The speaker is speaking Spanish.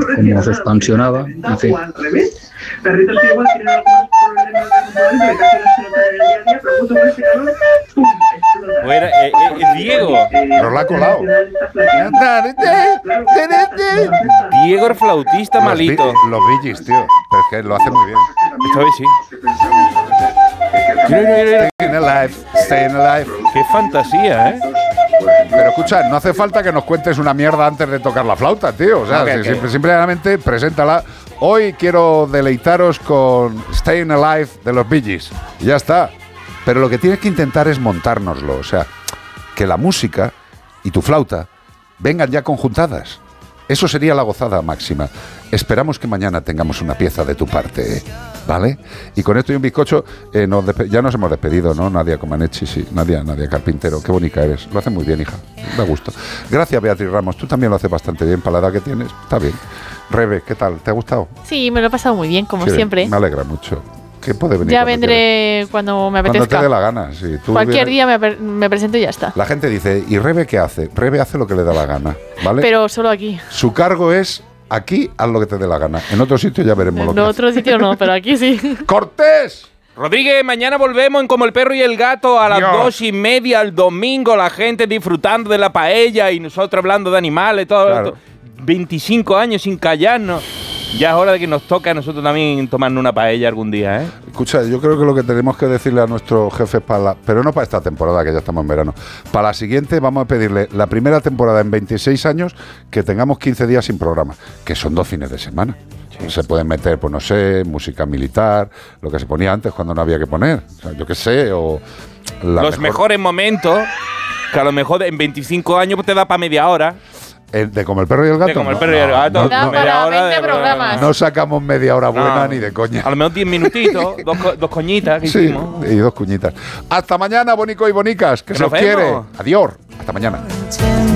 cómo se expansionaba, en fin. Perritos que igual tienen algunos problemas de comportamiento que casi no se notan en el día a día, pero justo con este calor, ¡pum! Explota. Fuera, Diego. Pero la ha colado. Diego el flautista malito. Los Bee Gees, tío. Pero es que lo hace muy bien. Esta vez sí. Staying alive, staying alive. Qué fantasía, ¿eh? Pero escucha, no hace falta que nos cuentes una mierda antes de tocar la flauta, tío. O sea, simplemente preséntala. Hoy quiero deleitaros con Staying Alive de los Bee Gees. Y ya está. Pero lo que tienes que intentar es montárnoslo. O sea, que la música y tu flauta vengan ya conjuntadas. Eso sería la gozada máxima. Esperamos que mañana tengamos una pieza de tu parte, ¿vale? Y con esto y un bizcocho, ya nos hemos despedido, ¿no? Nadia Comaneci, sí. Nadia Carpintero, qué bonita eres. Lo hace muy bien, hija. Da gusto. Gracias, Beatriz Ramos. Tú también lo haces bastante bien para la edad que tienes. Está bien. Rebe, ¿qué tal? ¿Te ha gustado? Sí, me lo he pasado muy bien, como siempre. Me alegra mucho. ¿Qué puede venir? Ya vendré cuando me apetezca. Cuando te dé la gana. Sí, Cualquier día me presento y ya está. La gente dice, ¿y Rebe qué hace? Rebe hace lo que le da la gana, ¿vale? Pero solo aquí. Su cargo es, aquí haz lo que te dé la gana. En otro sitio ya veremos lo que hace. En otro sitio no, pero aquí sí. ¡Cortés! Rodríguez, mañana volvemos en Como el Perro y el Gato a las 2:30 el domingo, la gente disfrutando de la paella y nosotros hablando de animales, todo Claro. esto. 25 años sin callarnos. Ya es hora de que nos toque a nosotros también tomarnos una paella algún día, ¿eh? Escucha, yo creo que lo que tenemos que decirle a nuestros jefes pero no para esta temporada, que ya estamos en verano, para la siguiente vamos a pedirle la primera temporada en 26 años que tengamos 15 días sin programa, que son 2 fines de semana. Sí. Se pueden meter, pues no sé, música militar, lo que se ponía antes cuando no había que poner, o sea, yo qué sé, o... Los mejores momentos, que a lo mejor en 25 años pues te da para media hora. ¿De Como el Perro y el Gato? De Como el Perro y el Gato. Da para 20 programas. No sacamos media hora buena ni de coña. A lo mejor 10 minutitos, dos coñitas que hicimos. Y 2 cuñitas. Hasta mañana, bonico y bonicas, que se os quiere. Adiós. Hasta mañana.